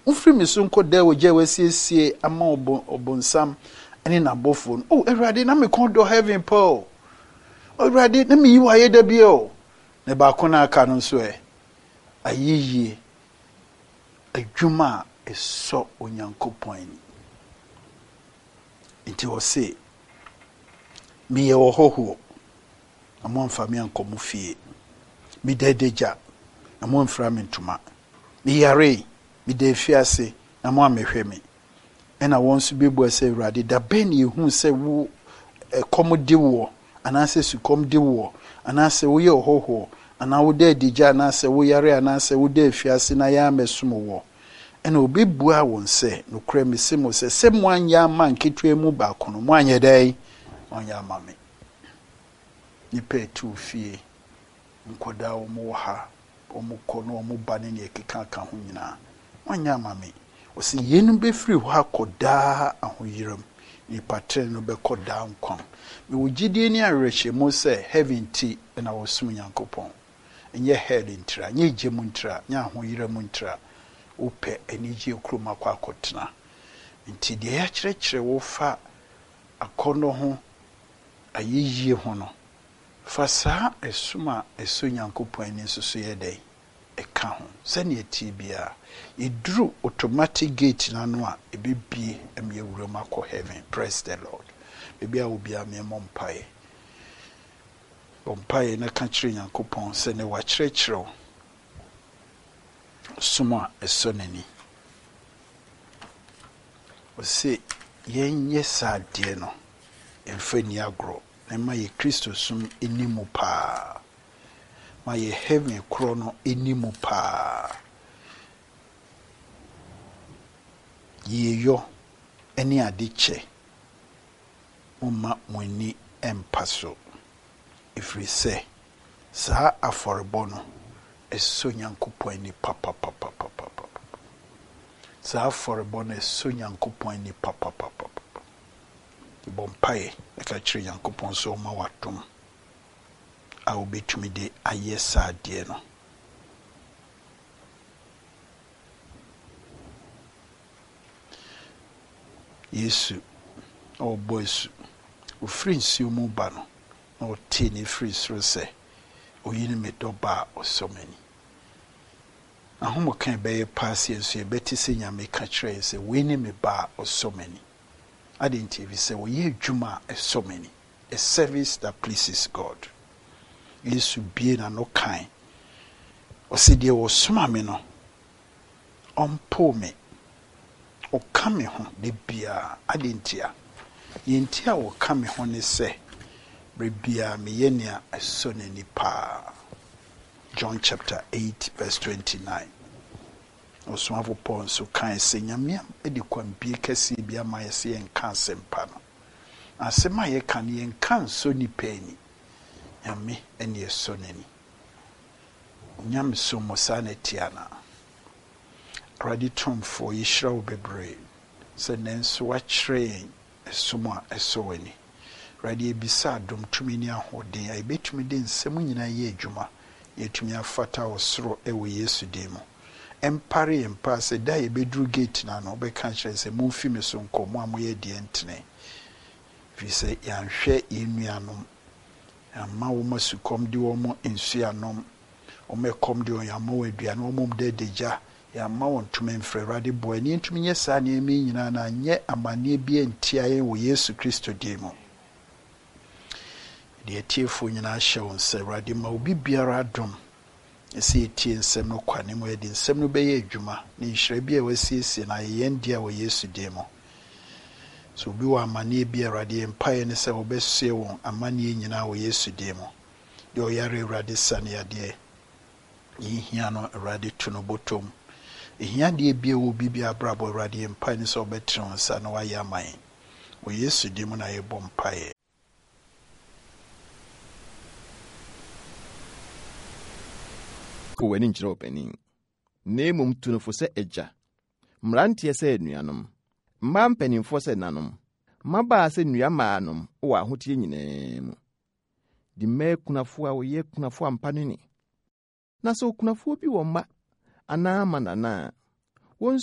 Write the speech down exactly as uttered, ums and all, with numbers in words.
Ufri me so nko da wo gye wasiesie ama obonsam ene na bofo. Oh, Awurade na me kon do heaven po. Awurade na me yi wa ye da bi o. Ne ba ko na aka no so e. Ayiyi adwuma eso Onyankopɔn ni. Nti wo se me ye wo hoho. Amo mfa me ankomu fie. Me dedeja. Amo mfra me ntuma. Me yare. Me de fiase. Amo amehwe me. Ena wonsu bebu ase Awurade da ben ye hu se wo komodi wo anase su komdi wo anase wo ye hoho ana wo de deja anase wo yare anase wo de fiase na ya mesumo wo. Ena obi bua won se no kra me se mo se se mo anya man ketwe mu ba kono mo anya dai anya mame ni pe tu fie nkoda wo mo ha o mo kono o mo bane ne ekeka ka ho nyina anya mame o se yenu be free ho akoda ahoyiram ni patre no be koda nkon me wo gidie ni arehye mo se heaven ti na wo sum Nyankopɔn enye head ntra nye gemu ntra nya ahoyiram ntra upe eniji okroma kwa akotena nti de ya kyerɛkyerɛ wo fa akono ho ayiyie ho no fa saa esuma eso Nyankopɔn ni nso so yɛ dai eka ho sɛne eti bia iduru automatic gate na no a ebibie em ye wura makɔ heaven. Praise the Lord. Bibia obi a me mompae bompae na ka kyerɛ Nyankopɔn sɛ ne wa kyerɛkyerɛ suma esoneni o se yenye sadie no emfani agro na ma ye Kristo sum enimu pa ma ye heaven kro no enimu pa ye yo eni adiche umma moni empaso ifri se sa aforebo no eso Nyankopɔn ni papa papa papa papa sa aforebo no eso Nyankopɔn ni papa papa papa bompae e ka kyerɛ Nyankopɔn so ma watom a obetumi de aye saade no Yesu o boys o free nsi mu ba no na o ti ni free sro se o yini me doba o so many ahomo kan be ye pass yenso ye beti se nyame ka kyerɛ se we ni me ba o so many adenti se wo ye adwuma e so many a service that pleases God. Yesu bie na no kan o se de wo soma me no ompo me o ka me ho de bia adentia yentia wo ka me ho ne se bia me ye nea eso ne nipa. John chapter eight verse twenty-nine. Oswafo Paul so kan se nyame edi kwambie kase bia ma yese yen kan sempa no asema ye kan yen kan so nipa ni nyame ene eso nani nyame so mosane tiana radi tomfo yishra obebre se nenso wa kyerɛ esoma eso wani radi ebisa dom tumi ni ahoden ai betumi de nsɛm nyina ye adwuma yetumi afata osoro ewo Yesu demo empare empa se da ye bedru gate na no be kan kyerɛ se mo fi me so nkomo amoye die ntene fi se yanhwɛ yenuanom amma wo masukom de wo mo ensuanom o mekom de oyamo aduane wo mom de deja ya ma won tumi mfrɛ rade boy ni ntumi nye saa ne emi nyina na nye amane bi entia ye wo Yesu Kristo demo de tiefo nyina hyɛ won sɛ rade ma obi biara dom ese tie nsɛm no kwane mo yɛde nsɛm no bɛyɛ adwuma ne nhyira bi a wasiesie na yɛn dia wo Yesu demo so bi wa amane bi awrade empae ne sɛ obɛsie won amane nyina wo Yesu demo de oyare awrade sane ade yihia no awrade tu no botom ehia de bi wo bi bi abrabo awrade empae ne sɛ obɛtre won sa na wa yɛ aman wo Yesu demo na yɛ bompae. Wani nkyerɛ ɔpanin na emom tunofo sɛ agya mmeranteɛ sɛ anuanom mma mpanimfoɔ sɛ nanom mmabaa sɛ nuamaanom wɔ ahoteɛ nyinaa mu di mmaa kunafoɔ a wɔyɛ kunafoɔ ampa no ni na sɛ okunafoɔ bi wɔ mma anaa ma nana